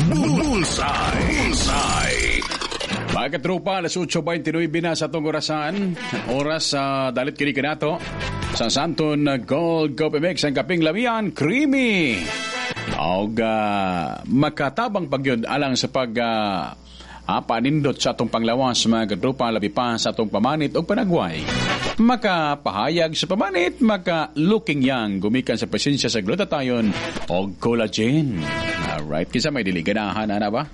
Bullseye. Mga katropa, alas 8:29 na sa itong orasan. Oras sa dalit kini kanato sa Santon Gold Coffee Mix ang kaping lamian, creamy. Og makatabang pagyod alang sa pag panindot sa atong panglawas, mga katropa, labi pa sa atong pamanit o panagway. Makapahayag sa pamanit, maka-looking young, gumikan sa presensya sa glutathione o collagen. Alright, kisa may dili ganahan, ana ba?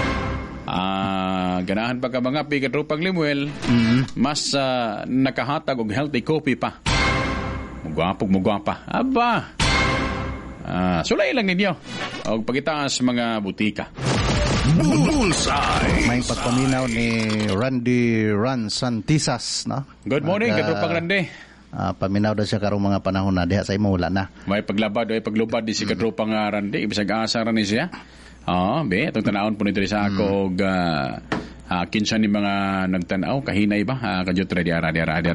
Ganahan pa ka mga pikatropang limuel, mas nakahatag og healthy coffee pa. Mugwapa. Aba! Sulay lang ninyo. O pagitaas mga butika. Bullseye. May pagpaminaw ni Randy Santisas, no? Good morning, katropang Randy. Paminaw daw siya karong mga panahon na diha sa imo wala na. May paglubad di si katropang Randy, ibisag asa ra ni siya. Be, itong tanawon po nito sa ako kinsa ni mga nagtanaw, kahinay ba? Kadyot ra.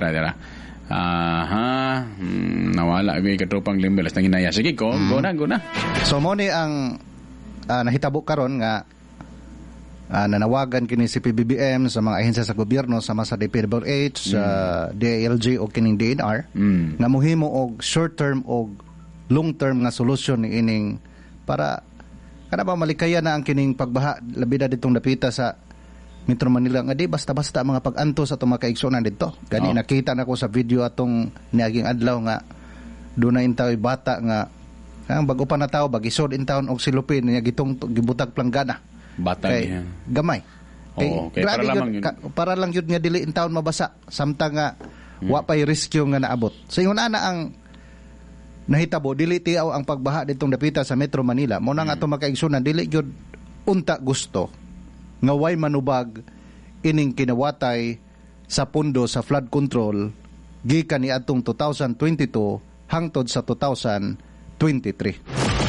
Nawala ko katropang limbelas nang hinaya. Sige ko, go na. So mo ni ang nahitabo karon nga nanawagan kini si PBBM sa mga ahensya sa gobyerno sama sa DPWH, sa DILG o kining DNR nga mohimo og short-term o long-term nga solusyon ni ining para kada ba malikaya na ang kining pagbaha labi na ditong dapita sa Metro Manila nga di basta-basta mga pag-antos atong mga kaigsunan dito. Gani nakita na ko sa video atong niaging adlaw nga doon na intaw bata nga ang bago pa na tao bagisod in town og silupin niya gitong gibutag planggana. Bata niya. Gamay. Okay, para lang yun nga dili in town mabasa samtang nga wa pay rescue nga naabot. So yun ana ang nahitabo dili tiaw ang pagbaha ditong dapita sa Metro Manila. Mo nang ato makaigsunan dili gyud unta gusto nga way manubag ining kinawatay sa pundo sa flood control gikan ni atong 2022 hangtod sa 2023.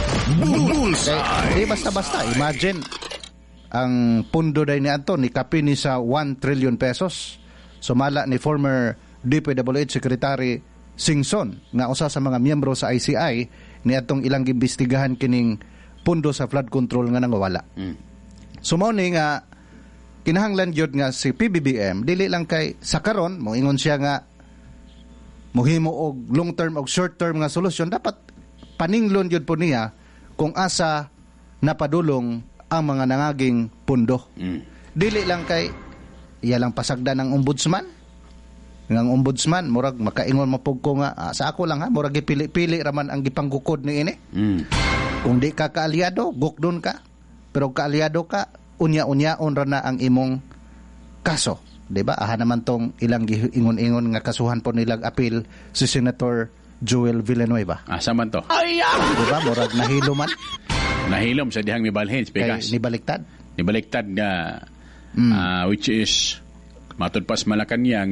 Di basta-basta imagine ang pundo day ni ato ni kapin ni sa 1 trillion pesos. Sumala ni former DPWH Secretary Singson nga usa sa mga miyembro sa ICI ni atong ilang gimbestigahan kining pundo sa flood control nga nangawala. Sumaw ni nga kinahanglan gyud nga si PBBM dili lang kay sa karon moingon siya nga mohimo og long term og short term nga solusyon, dapat paninglon gyud po niya kung asa napadulong ang mga nangaging pundo. Dili lang kay iya lang pasagdan ng ombudsman. Ngang ombudsman murag makaingon mapug ko nga sa ako lang murag gipili-pili raman ang gipanggukod ni ini. Kung di ka kaalyado, gukdon ka. Pero kaalyado ka, unya-unyaon ra na ang imong kaso. Diba? Aha naman tong ilang ingon-ingon nga kasuhan po nilang appeal si Senator Joel Villanueva. Asa man to? Diba? Murag nahilo man. Nahilom sa dihang mibalhin, Pegas. Nibaliktad nga, which is, matod pas Malacanang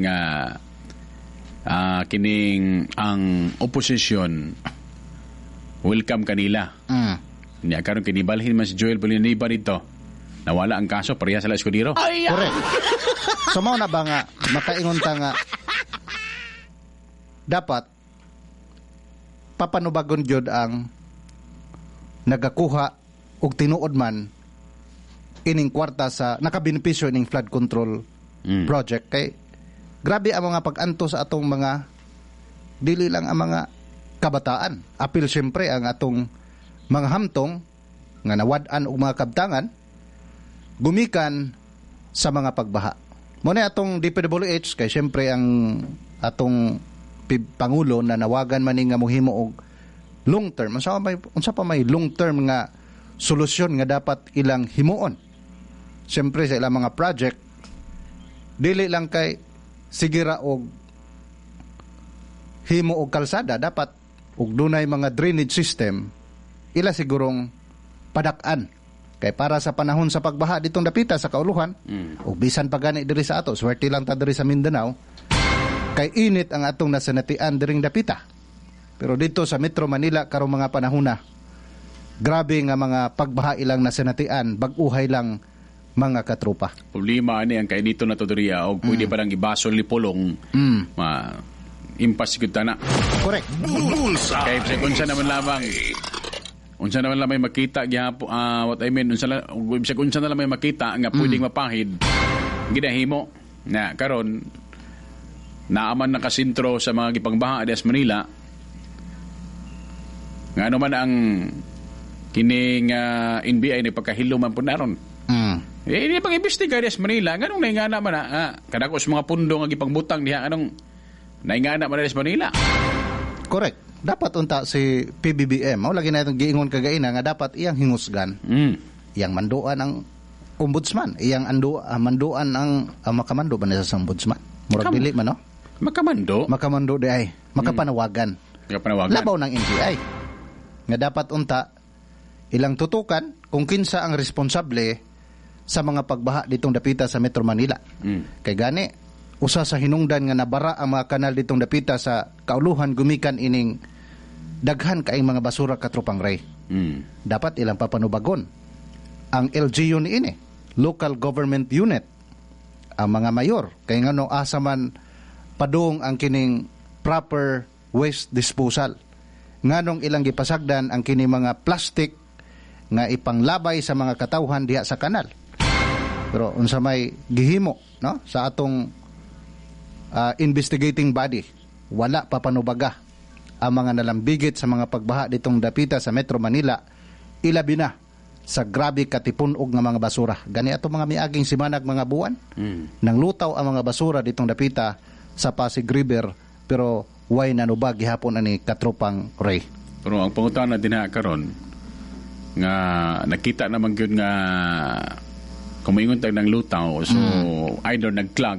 kining ang opposition, welcome kanila. Niya karon kinibalhin man si Joel Villanueva dito. Nawala ang kaso, pareha sa Escudero. Correct. So, mao na ba nga, makaingon ta nga, dapat, papanubagon jud ang nagakuha og tinuod man ining kwarta sa nakabenepisyo ining flood control project. Kay grabe ang mga pag-anto sa atong mga dili lang ang mga kabataan. Apil siyempre ang atong mga hamtong nga nawad-an og mga kabtangan gumikan sa mga pagbaha. Muna atong DPWH kay siyempre ang atong Pangulo na nawagan man nga mohimo og long term. Unsa pa may long term nga solusyon nga dapat ilang himuon. Siyempre sa ilang mga project dili lang kay sigira og himo og kalsada, dapat og dunay mga drainage system ila sigurong padak-an kay para sa panahon sa pagbaha ditong dapita sa kauluhan ug bisan pa gani diri sa ato swerte lang ta diri sa Mindanao kay init ang atong nasanatian diring dapita. Pero dito sa Metro Manila karong mga panahon na grabe nga mga pagbaha ilang nasanatian, bag-uhay lang mga katropa. Problema ani ang kay dito na to diriya og pwede pa lang ibasol ni pulong. Impas gyud ta na. Correct. Kay sa kunsa naman lamang unsa na lang may makita gyapon, what I mean, unsa na lang may makita nga pwedeng mapahid ginahimo na karon naaman nakasintro sa mga gipangbaha sa Manila nga ano man ang kining NBI nagpakahilo man po naron. Hindi pag-imbestiga sa Manila nganong naingana man kadako sa mga pundo nga gipangbutang diha anong naingana man sa Manila. Correct. Dapat unta si PBBM, lagi na itong giingon kagaina nga dapat iyang hingusgan. Iyang manduan ang ombudsman, iyang manduan ang makamando ba na sa ombudsman? Murag dili man, no? Makamando di ay. Makapanawagan. Labaw ng NBI. Nga dapat unta ilang tutukan kung kinsa ang responsable sa mga pagbaha ditong dapita sa Metro Manila. Kay gani, usa sa hinungdan nga nabara ang mga kanal ditong dapita sa kauluhan gumikan ining daghan kaayong mga basura katropang Ray. Dapat ilang papanubagon ang LGU ni ini, local government unit, ang mga mayor kay ngano asa man padung ang kining proper waste disposal, nganong ilang gipasagdan ang kining mga plastic nga ipanglabay sa mga katawhan diha sa kanal. Pero unsa may gihimo, no, sa atong investigating body, wala papanubaga ang mga nalambigit sa mga pagbaha ditong dapita sa Metro Manila, ilabi na sa grabe katipunog nga mga basura. Gani ato mga miaging simanag mga buwan, nang lutaw ang mga basura ditong dapita sa Pasig River, pero way nanubag gihapon ani katropang Ray. Pero ang pangutana din karon nga nakita naman gyud nga kumingon tag ng lutaw, so either nagclog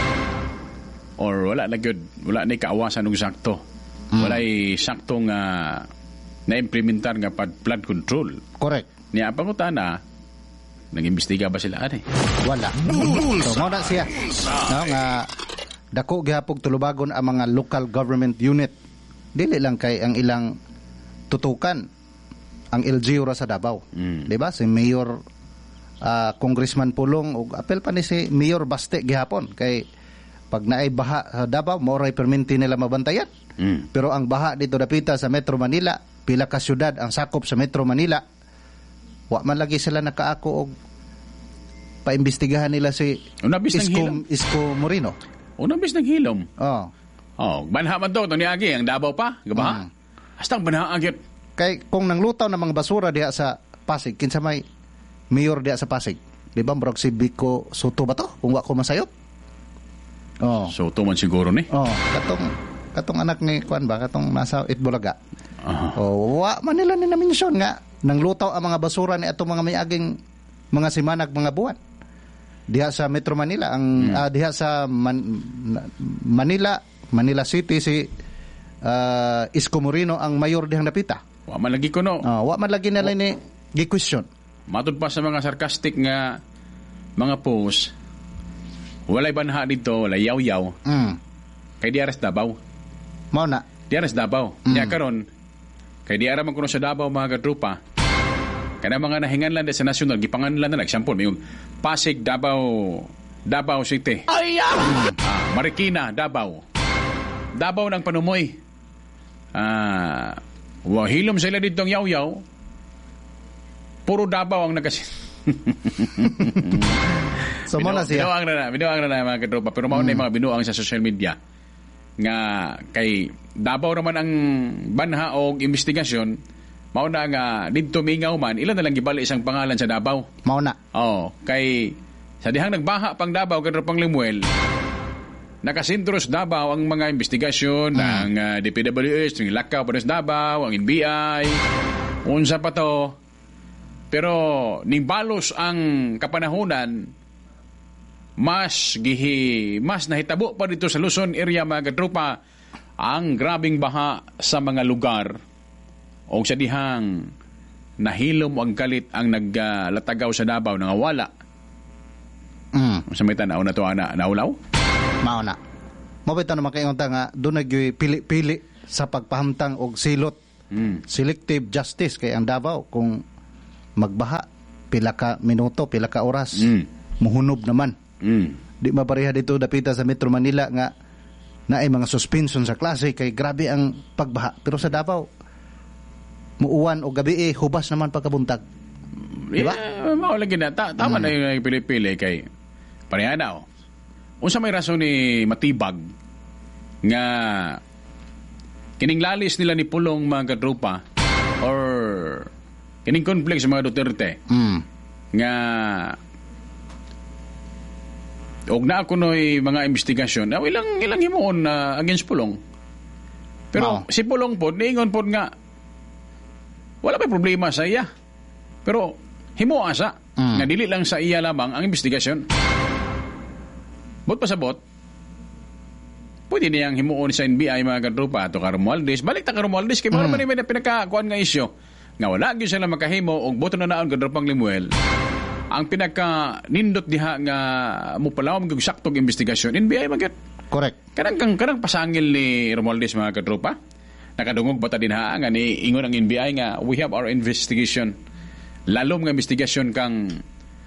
or wala na kaawasan og sakto. Walay sakto nga na-implementar nga flood control. Correct. Niya pangutana, nag-imbestiga ba sila ani? Wala. So mao na siya. No, nga dako gihapon tulubagon ang mga local government unit. Dili lang kay ang ilang tutukan ang LGU ra sa Davao. Di ba? Si Mayor Congressman Pulong ug apel pa ni si Mayor Baste gihapon kay pag naay baha sa Davao mo ray perminti nila mabantayan. Pero ang baha dito dapita sa Metro Manila, pila ka syudad ang sakop sa Metro Manila, wa man lagi sila nakaako og paimbestigahan nila si Isko Moreno. Unabis ng hilom. Banha man to niagi ang Davao pa, gabaha. Hastang banha agit. Kay kung nanglutaw na mga basura diha sa Pasig, kinsa may mayor diha sa Pasig? Di ba murag si Vico Soto ba to? Kung wa ko masayop. Soto man siguro ni. Katong anak ni kuan ba, katong nasa Itbulaga. Wa man nila ni na-mention nga nanglutaw ang mga basura ni atong mga miaging mga simanag mga buwan. Diha sa Metro Manila ang diha sa Manila City si Isko Moreno ang mayor dihang napita. Wa man lagi kuno. Wa man lagi nila ni gi-question. Matud pa sa mga sarcastic nga mga post, walay banha dito, walay yaw-yaw. Kay di aras Davao. Mao na. Di aras Davao. Nya karon kay di ara man kuno sa Davao mga katrupa. Kana mga nahinganlan sa nasyonal gipanganlan na example may Pasig, Davao City. Marikina, Davao ng Panumoy. Hilom sila dito ang yaw-yaw. Puro Davao ang nagasin. So mo na siya. Binuang na mga katropa. Pero mauna yung mga binuang sa social media. Nga kay Davao naman ang banha o investigasyon. Mauna nga dito mingaw man. Ilan na lang gibali isang pangalan sa Davao. Mauna. Kay sa dihang nagbaha pang Davao katropang Limuel. Nakasintros Davao ang mga investigasyon ng DPWH, ng Lakaw pa sa Davao, ang NBI, unsa pa to. Pero ning balos ang kapanahunan, mas nahitabo pa dito sa Luzon area mga katrupa ang grabing baha sa mga lugar o sa dihang nahilom ang kalit ang naglatagaw sa Davao nangawala. Sa may tanaw na to naulaw? Mauna. Mabita naman kayo nga doon nag-pili sa pagpahamtang og silot. Selective justice kay ang Davao kung magbaha pila ka minuto, pila ka oras. Muhunob naman. Di mapareha dito dapita sa Metro Manila nga naay mga suspension sa klase kay grabe ang pagbaha. Pero sa Davao muuwan o gabi hubas naman pagkabuntag. Diba? Maulagi na. Tama na yung pili-pili kay parehana. Unsa may rason ni matibag nga kining lalis nila ni Pulong mga katrupa or kining conflict sa mga Duterte nga og na ako no'y mga investigasyon ilang himuon against Pulong. Pero si Pulong po niingon po nga wala pa problema sa iya. Pero himo asa nga dili lang sa iya lamang ang investigasyon. Bot pasabot pwede niyang himuon sa NBI mga katrupa ato ka Romualdez. Balik ta ka Romualdez kay mao man may pinakakuan nga isyu nga wala gyud sila makahimo og boto na naon kadropang Limuel. Ang pinaka nindot diha nga mupalawom gyud saktong investigasyon NBI magyud. Correct. Kanang pasangil ni Romualdez mga katrupa. Nakadungog bata din ha nga ni ingon ang NBI nga we have our investigation. Lalom nga investigasyon kang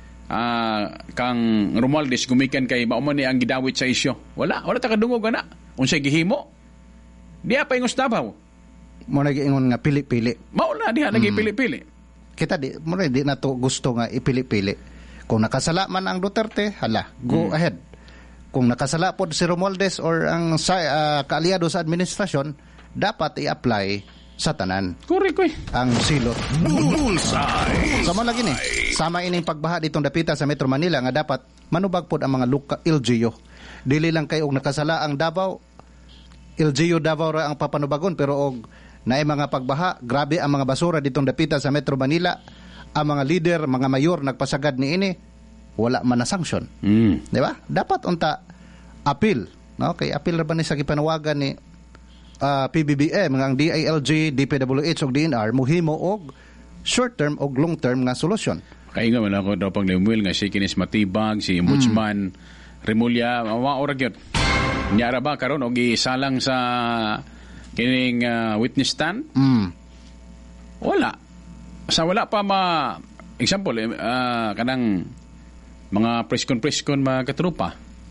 Romualdez gumikan kay mauman ni ang gidawit sa isyo. Wala ta kadungog ana. Unsay gihimo? Diha pa ingos Davao. Mo nagiingon nga pili-pili. Mao na diha nagipili-pili. Kita di na to gusto nga ipili-pili. Kung nakasala man ang Duterte, hala, go ahead. Kung nakasala po si Romualdez or ang kaalyado sa administrasyon, dapat i-apply sa tanan. Correct. Ang silot. Sama lagi ni. Sama ining pagbaha ditong dapita sa Metro Manila nga dapat manubag pod ang mga LGU. Dili lang kay og nakasala ang Davao. LGU Davao ra ang papanubagon pero og naay mga pagbaha, grabe ang mga basura ditong dapita sa Metro Manila. Ang mga leader, mga mayor nagpasagad ni ini, wala man na sanction. Di ba? Dapat unta appeal. No? Kay appeal ra ba ni sa gipanawagan ni PBBM, ang DILG, DPWH ug DNR muhimo og short term og long term nga solusyon. Kay nga man ako daw pang Limuel nga si Kinis Matibag, si Ombudsman Remulla, maura gyud. Nyara ba karon og isalang sa kining witness stand? Wala. Sa wala pa example kanang mga press con mga katrupa.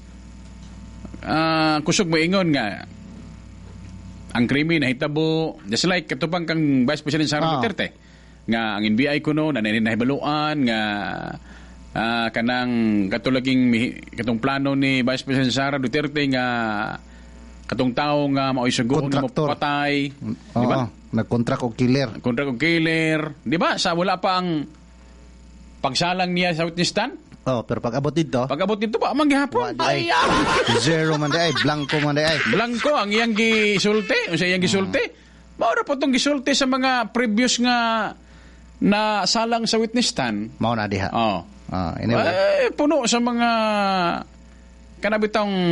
Kusog mo ingon nga ang krimi na hitabo just like katupang kang Vice President Sara Duterte nga ang NBI kuno na nahibaluan nga kanang katulaging katong plano ni Vice President Sara Duterte nga katong tao nga mao'y sugoon mo patay, di ba? Nag-contract og killer. Di ba? Sa wala pa ang pagsalang niya sa witness stand. Pero pag abot dito pa manggihapon. Zero man day, blanco man day. Blanco ang iyang gisulti, unsa iyang gisulti? Mao ra po tong gisulti sa mga previous nga na salang sa witness stand. Mao na diha. Anyway. Puno sa mga kanabitang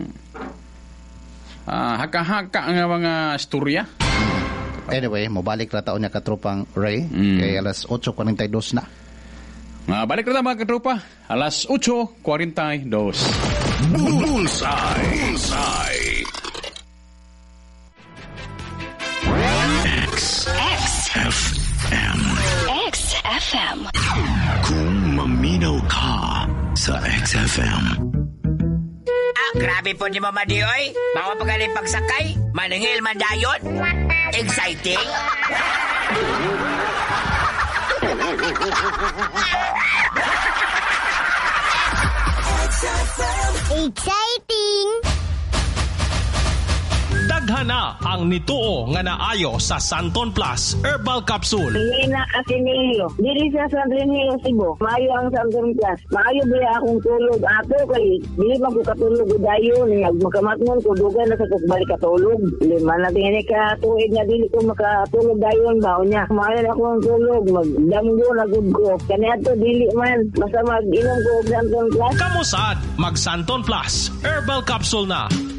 haka-haka nga mga istorya. Anyway, mobalik ra taon niya katropang Ray kay alas 8:42 na. Balik na mga katropa, alas 8:42. Bullseye. XFM. Kung maminaw ka sa XFM. Grabe po ni Mama Dioy. Bawa pagaling pagsakay. Maningil man dayon. Exciting. Exciting! Daghana ang nituo nga naayo sa Santon Plus Herbal Capsule. Hindi na Ateneo. Dili sa Santon Hill, Cebu. Maayo ang Santon Plus. Maayo ba akong tulog? Ato kay dili man ko katulog dayon. Magkamatngon ko dugan na sa balik katulog. Lima na tingin ka tuig na dili ko makatulog dayon ba niya. Maayo na akong tulog. Magdamgo na gud ko. Kani ato dili man basta mag-inom ko og Santon Plus. Kamusad mag Santon Plus Herbal Capsule na.